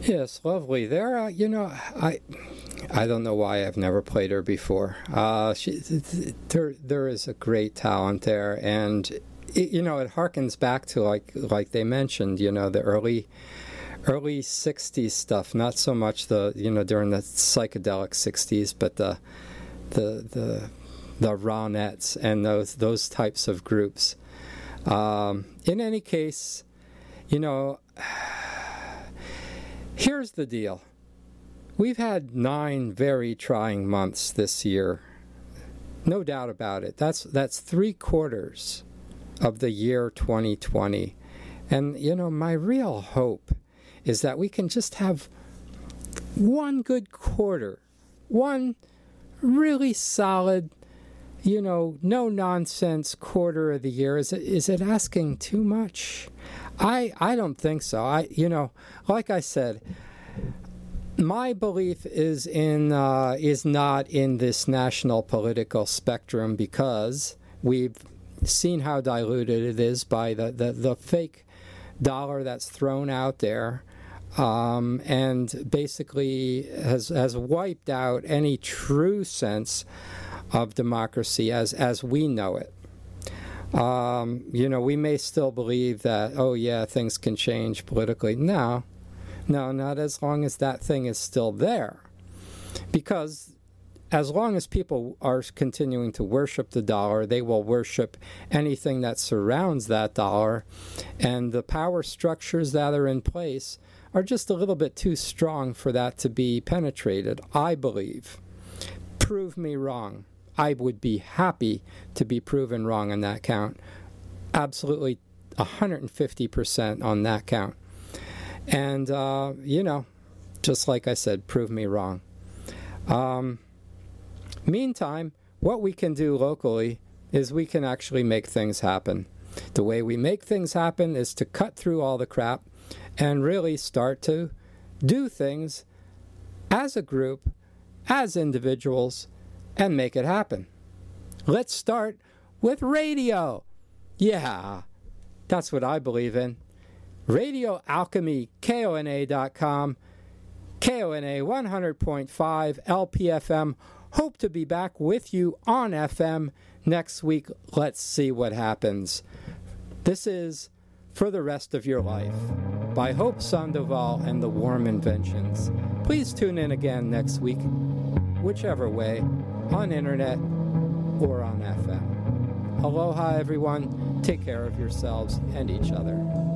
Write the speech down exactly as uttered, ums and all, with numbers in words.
Yes, lovely. There, uh, you know, I, I don't know why I've never played her before. Uh, she, there, there is a great talent there, and it, you know, it harkens back to like, like they mentioned, you know, the early, early sixties stuff. Not so much the, you know, during the psychedelic sixties, but the, the, the, the Ronettes and those those types of groups. Um, in any case, you know. Here's the deal. We've had nine very trying months this year. No doubt about it. That's that's three quarters of the year twenty twenty. And, you know, my real hope is that we can just have one good quarter, one really solid, you know, no-nonsense quarter of the year. Is it, is it asking too much? I, I don't think so. I you know, like I said, my belief is in uh, is not in this national political spectrum, because we've seen how diluted it is by the, the, the fake dollar that's thrown out there, um, and basically has has wiped out any true sense of democracy as as we know it. Um, you know, we may still believe that, oh yeah, things can change politically. No, no, not as long as that thing is still there. Because as long as people are continuing to worship the dollar, they will worship anything that surrounds that dollar. And the power structures that are in place are just a little bit too strong for that to be penetrated, I believe. Prove me wrong. I would be happy to be proven wrong on that count. Absolutely one hundred fifty percent on that count. And, uh, you know, just like I said, prove me wrong. Um, meantime, what we can do locally is we can actually make things happen. The way we make things happen is to cut through all the crap and really start to do things as a group, as individuals, and make it happen. Let's start with radio. Yeah, that's what I believe in. Radio Alchemy, K O N A dot com, K O N A one hundred point five L P F M. Hope to be back with you on F M next week. Let's see what happens. This is For the Rest of Your Life by Hope Sandoval and the Warm Inventions. Please tune in again next week, whichever way, on internet or on F M. Aloha, everyone. Take care of yourselves and each other.